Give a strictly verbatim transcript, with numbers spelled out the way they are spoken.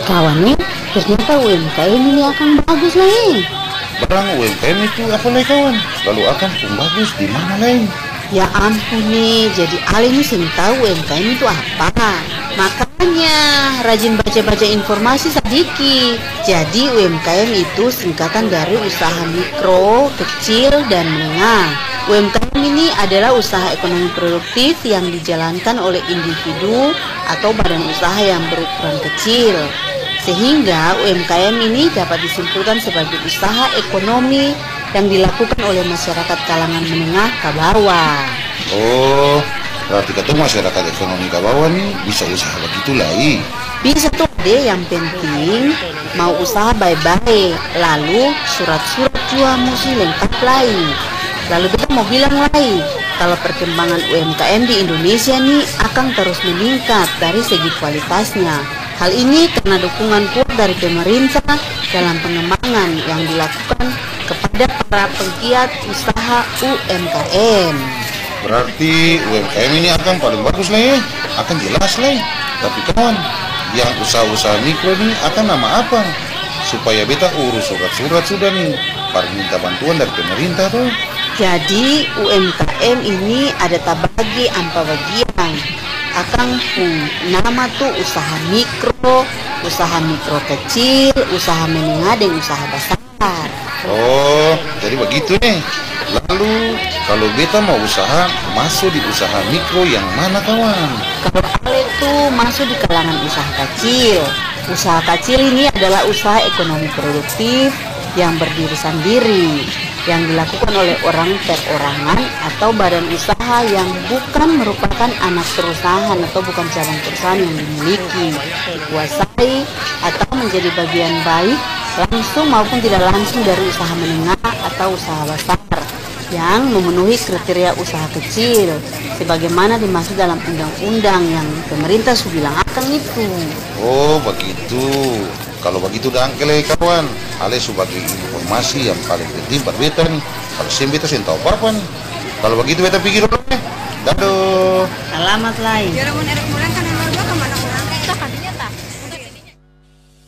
Kawan nih, ternyata U M K M ini akan bagus nih. Barang U M K M itu apa lagi kawan? Lalu akan pun bagus di mana lain? Ya ampun nih, jadi Ale ini sih tahu U M K M itu apa. Makanya rajin baca-baca informasi sedikit. Jadi U M K M itu singkatan dari usaha mikro, kecil, dan menengah. U M K M ini adalah usaha ekonomi produktif yang dijalankan oleh individu atau badan usaha yang berukuran kecil. Sehingga U M K M ini dapat disimpulkan sebagai usaha ekonomi yang dilakukan oleh masyarakat kalangan menengah ke bawah. Oh, berarti kata masyarakat ekonomi ke bawah nih bisa usaha begitu lah. Bisa tuh deh, yang penting mau usaha baik-baik, lalu surat-surat juga mesti lengkap lain. Lalu kita mau bilang lagi, kalau perkembangan U M K M di Indonesia nih akan terus meningkat dari segi kualitasnya. Hal ini karena dukungan kuat dari pemerintah dalam pengembangan yang dilakukan kepada para penggiat usaha U M K M. Berarti U M K M ini akan paling bagus lah ya, akan jelas lah. Tapi kawan, yang usaha-usaha mikro ini akan nama apa? Supaya beta urus surat-surat sudah nih, para minta bantuan dari pemerintah tuh. Jadi U M K M ini ada tabagi ampa bagian. Akang pun nama tuh usaha mikro, usaha mikro kecil, usaha menengah, dan usaha besar. Oh, jadi begitu nih. Lalu kalau beta mau usaha, masuk di usaha mikro yang mana kawan? Kalau Ale tuh masuk di kalangan usaha kecil. Usaha kecil ini adalah usaha ekonomi produktif yang berdiri sendiri, yang dilakukan oleh orang perorangan atau badan usaha yang bukan merupakan anak perusahaan atau bukan cabang perusahaan yang dimiliki, dikuasai, atau menjadi bagian baik langsung maupun tidak langsung dari usaha menengah atau usaha besar yang memenuhi kriteria usaha kecil sebagaimana dimaksud dalam undang-undang yang pemerintah sudah bilang akan itu. Oh begitu. Kalau begitu dah angkel kawan, Ale sebagai informasi yang paling penting buat beta nih. Kalau sem beta sen tahu apa nih. Kalau begitu beta pikir dulu nih. Dadah. Selamat lain.